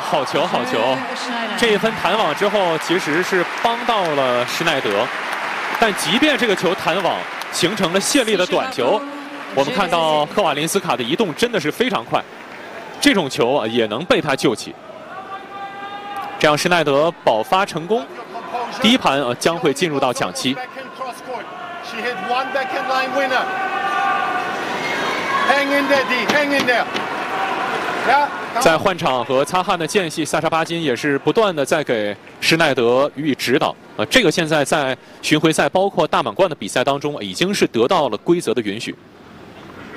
好球，好球！这一分弹网之后，其实是帮到了施耐德，但即便这个球弹网形成了谢丽的短球，我们看到科瓦林斯卡的移动真的是非常快，这种球啊也能被他救起。这样施耐德保发成功，第一盘将会进入到抢七。在换场和擦汗的间隙，萨沙巴金也是不断的在给施耐德予以指导。这个现在在巡回赛包括大满贯的比赛当中，已经是得到了规则的允许。